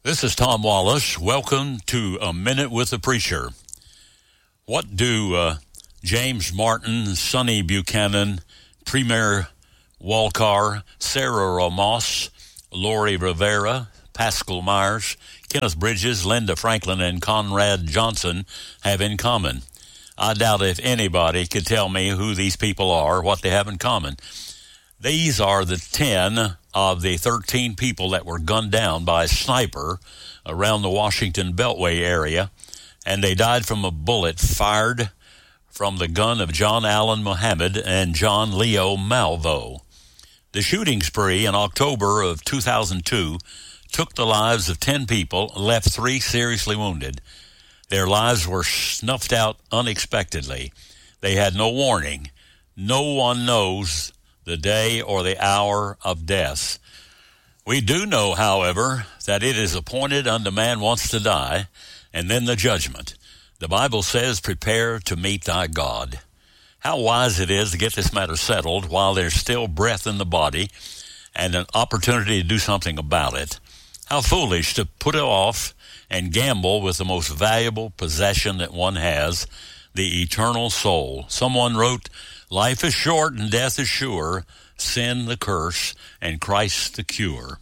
This is Tom Wallace. Welcome to A Minute with the Preacher. What do James Martin, Sonny Buchanan, Premier Walcar, Sarah Ramos, Lori Rivera, Pascal Myers, Kenneth Bridges, Linda Franklin, and Conrad Johnson have in common? I doubt if anybody could tell me who these people are, what they have in common. These are the 10 of the 13 people that were gunned down by a sniper around the Washington Beltway area, and they died from a bullet fired from the gun of John Allen Muhammad and John Leo Malvo. The shooting spree in October of 2002 took the lives of 10 people and left 3 seriously wounded. Their lives were snuffed out unexpectedly. They had no warning. No one knows the day or the hour of death. We do know, however, that it is appointed unto man once to die, and then the judgment. The Bible says, prepare to meet thy God. How wise it is to get this matter settled while there's still breath in the body and an opportunity to do something about it. How foolish to put it off and gamble with the most valuable possession that one has, the eternal soul. Someone wrote, life is short and death is sure, sin the curse and Christ the cure.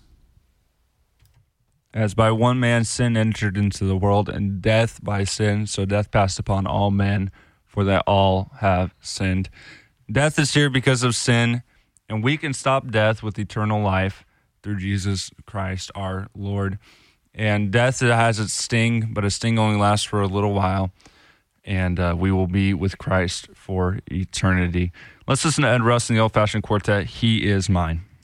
As by one man sin entered into the world, and death by sin, so death passed upon all men, for that all have sinned. Death is here because of sin, and we can stop death with eternal life through Jesus Christ our Lord. And death has its sting, but a sting only lasts for a little while, and we will be with Christ for eternity. Let's listen to Ed Russ and the Old Fashioned Quartet, He Is Mine.